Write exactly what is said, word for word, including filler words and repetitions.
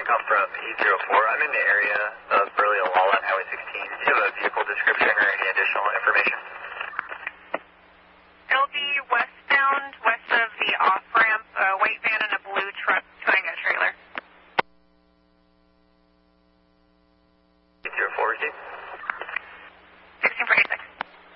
come from eight zero four. I'm in the area of Burley Wall on Highway sixteen. Do you have a vehicle description or any additional information? It'll be westbound, west of the off-ramp, a white van and a blue truck towing a trailer. eight zero four, Steve.